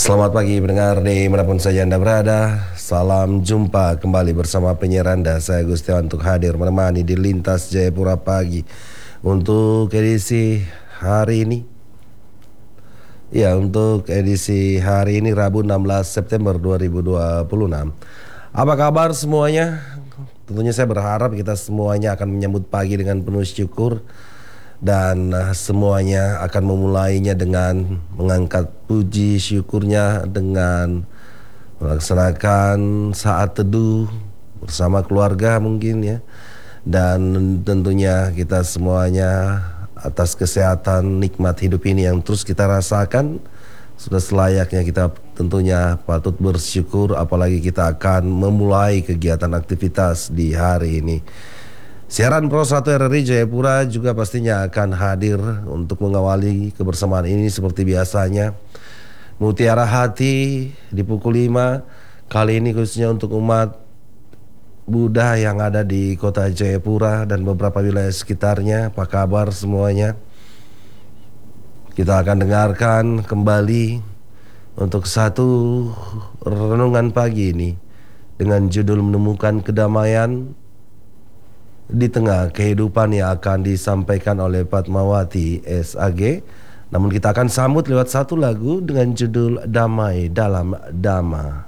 Selamat pagi pendengar dimanapun saja Anda berada. Salam jumpa kembali bersama penyiar Anda, saya Gustiawan, untuk hadir menemani di Lintas Jayapura Pagi. Untuk edisi hari ini, untuk edisi hari ini Rabu 16 September 2026. Apa kabar semuanya? Tentunya saya berharap kita semuanya akan menyambut pagi dengan penuh syukur. Dan semuanya akan memulainya dengan mengangkat puji syukurnya dengan melaksanakan saat teduh bersama keluarga mungkin ya. Dan tentunya kita semuanya atas kesehatan nikmat hidup ini yang terus kita rasakan, sudah selayaknya kita tentunya patut bersyukur, apalagi kita akan memulai kegiatan aktivitas di hari ini. Siaran Pro 1 RRI Jayapura juga pastinya akan hadir untuk mengawali kebersamaan ini seperti biasanya. Mutiara Hati di pukul 5, kali ini khususnya untuk umat Buddha yang ada di kota Jayapura dan beberapa wilayah sekitarnya. Apa kabar semuanya? Kita akan dengarkan kembali untuk satu renungan pagi ini dengan judul Menemukan Kedamaian di Tengah Kehidupan, yang akan disampaikan oleh Fatmawati SAG. Namun kita akan sambut lewat satu lagu dengan judul Damai Dalam Dhamma.